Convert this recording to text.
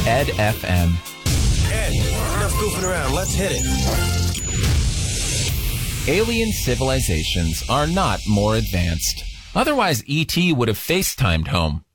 Ed FM. Ed, enough goofing around. Let's hit it. Alien civilizations are not more advanced. Otherwise, E.T. would have FaceTimed home.